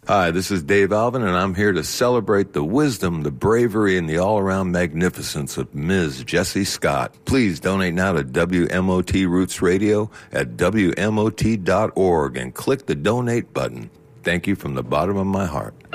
Hi, this is Dave Alvin, and I'm here to celebrate the wisdom, the bravery, and the all-around magnificence of Ms. Jessie Scott. Please donate now to WMOT Roots Radio at WMOT.org and click the donate button. Thank you from the bottom of my heart.